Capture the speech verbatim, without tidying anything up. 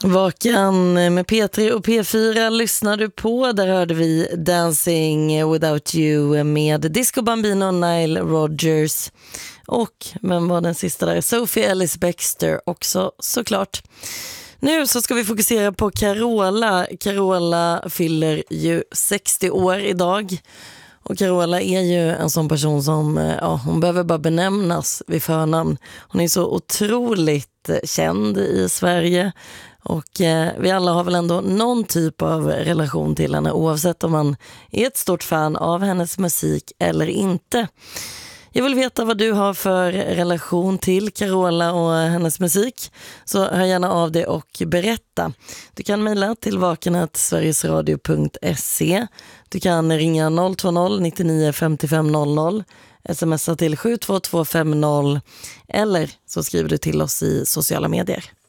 Vakan med P tre och P fyra lyssnar du på. Där hörde vi Dancing Without You med Disco Bambino och Nile Rodgers. Och vem var den sista där? Sophie Ellis-Bextor också såklart. Nu så ska vi fokusera på Carola. Carola fyller ju sextio år idag. Och Carola är ju en sån person som, ja, hon behöver bara benämnas vid förnamn. Hon är så otroligt känd i Sverige. Och eh, vi alla har väl ändå någon typ av relation till henne, oavsett om man är ett stort fan av hennes musik eller inte. Jag vill veta vad du har för relation till Carola och hennes musik. Så hör gärna av dig och berätta. Du kan mejla till vakenhet sverigesradio punkt se. Du kan ringa noll två noll nittionio femtiofem noll noll. Smsa till sju två två fem noll. Eller så skriver du till oss i sociala medier.